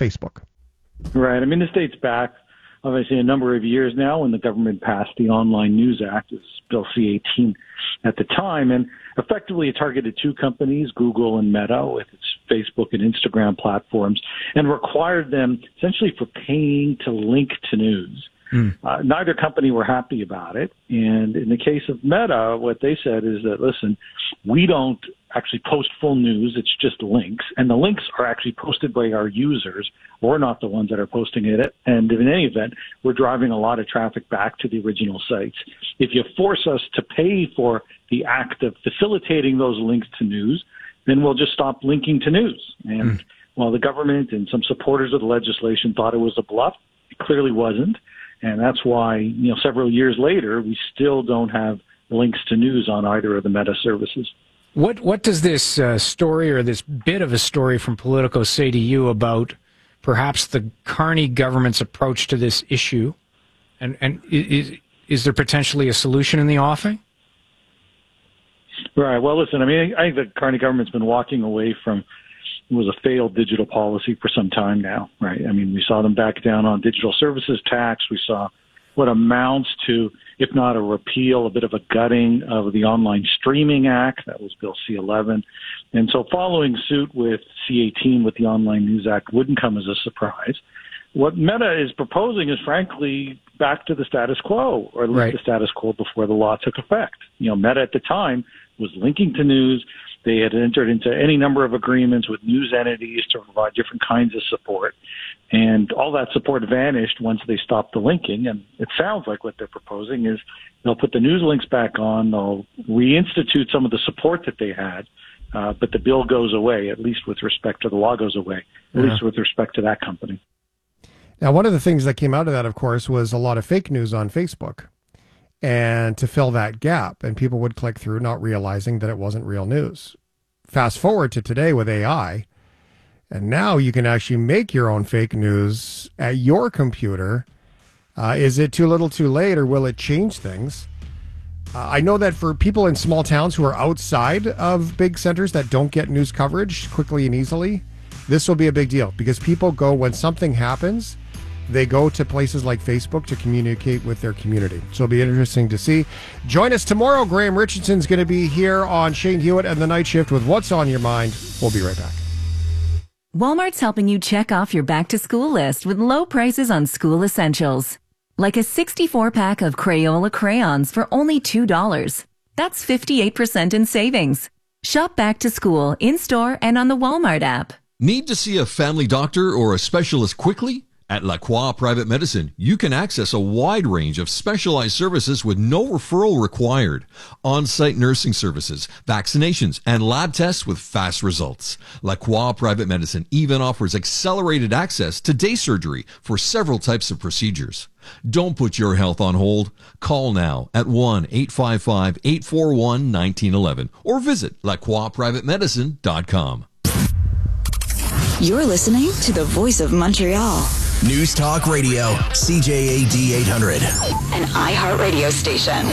Facebook. Right. I mean, this dates back, obviously, a number of years now when the government passed the Online News Act, it was Bill C-18 at the time, and effectively it targeted two companies, Google and Meta, with its Facebook and Instagram platforms, and required them essentially for paying to link to news. Neither company were happy about it. And in the case of Meta, what they said is that, listen, we don't actually post full news. It's just links. And the links are actually posted by our users. We're not the ones that are posting it. And in any event, we're driving a lot of traffic back to the original sites. If you force us to pay for the act of facilitating those links to news, then we'll just stop linking to news. And while the government and some supporters of the legislation thought it was a bluff, it clearly wasn't. And that's why, several years later, we still don't have links to news on either of the Meta services. What does this story or this bit of a story from Politico say to you about perhaps the Carney government's approach to this issue? And is there potentially a solution in the offing? Right. Well, listen, I think the Carney government's been walking away from was a failed digital policy for some time now, right? I mean, we saw them back down on digital services tax. We saw what amounts to, if not a repeal, a bit of a gutting of the Online Streaming Act. That was Bill C-11. And so following suit with C-18 with the Online News Act wouldn't come as a surprise. What Meta is proposing is, frankly, back to the status quo, or at least the status quo before the law took effect. Meta at the time was linking to news. They had entered into any number of agreements with news entities to provide different kinds of support. And all that support vanished once they stopped the linking. And it sounds like what they're proposing is they'll put the news links back on, they'll reinstitute some of the support that they had, but the bill goes away, at least with respect to the law goes away, at least with respect to that company. Now, one of the things that came out of that, of course, was a lot of fake news on Facebook. And to fill that gap, and people would click through not realizing that it wasn't real news. Fast forward to today with AI, and now you can actually make your own fake news at your computer. Is it too little too late, or will it change things? I know that for people in small towns who are outside of big centers that don't get news coverage quickly and easily, this will be a big deal because people go, when something happens, they go to places like Facebook to communicate with their community. So it'll be interesting to see. Join us tomorrow. Graham Richardson's going to be here on Shane Hewitt and the Night Shift with What's on Your Mind. We'll be right back. Walmart's helping you check off your back-to-school list with low prices on school essentials. Like a 64-pack of Crayola crayons for only $2. That's 58% in savings. Shop back to school in-store and on the Walmart app. Need to see a family doctor or a specialist quickly? At La Croix Private Medicine, you can access a wide range of specialized services with no referral required. On-site nursing services, vaccinations, and lab tests with fast results. La Croix Private Medicine even offers accelerated access to day surgery for several types of procedures. Don't put your health on hold. Call now at 1-855-841-1911 or visit lacroixprivatemedicine.com. You're listening to the Voice of Montreal. News Talk Radio, CJAD 800. An iHeartRadio station.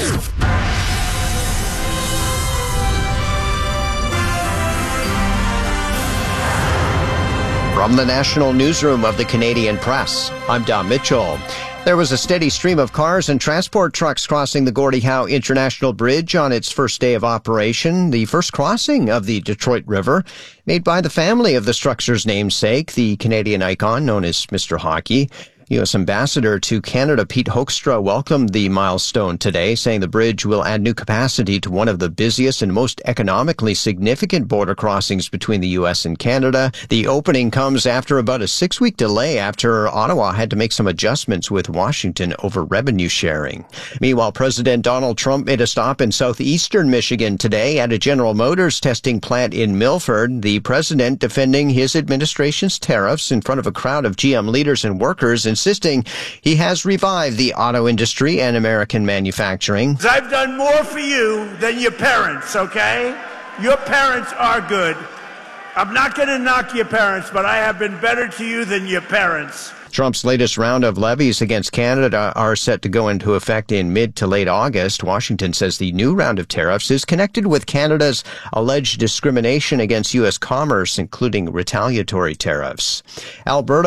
From the National Newsroom of the Canadian Press, I'm Don Mitchell. There was a steady stream of cars and transport trucks crossing the Gordie Howe International Bridge on its first day of operation, the first crossing of the Detroit River, made by the family of the structure's namesake, the Canadian icon known as Mr. Hockey. U.S. Ambassador to Canada Pete Hoekstra welcomed the milestone today, saying the bridge will add new capacity to one of the busiest and most economically significant border crossings between the U.S. and Canada. The opening comes after about a 6-week delay after Ottawa had to make some adjustments with Washington over revenue sharing. Meanwhile, President Donald Trump made a stop in southeastern Michigan today at a General Motors testing plant in Milford. The president defending his administration's tariffs in front of a crowd of GM leaders and workers, insisting he has revived the auto industry and American manufacturing. I've done more for you than your parents, okay? Your parents are good. I'm not going to knock your parents, but I have been better to you than your parents. Trump's latest round of levies against Canada are set to go into effect in mid to late August. Washington says the new round of tariffs is connected with Canada's alleged discrimination against U.S. commerce, including retaliatory tariffs. Alberta